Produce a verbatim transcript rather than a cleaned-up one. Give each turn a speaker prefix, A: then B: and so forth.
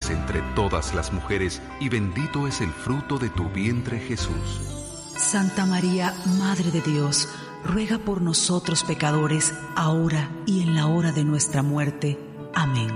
A: eres entre todas las mujeres, y bendito es el fruto de tu vientre, Jesús.
B: Santa María, Madre de Dios, ruega por nosotros pecadores, ahora y en la hora de nuestra muerte. Amén.